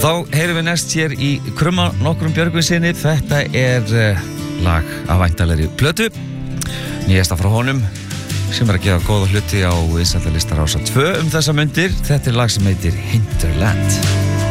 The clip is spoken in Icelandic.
þá heyrum við næst hér í Krumma nokkrum Björgvinsinni. Þetta lag af væntanlegri plötu, nýjasta frá honum, sem að gefa góða hluti á vinsældarlista Rásar 2 þessa mundir. Þetta lag sem heitir Hinterland.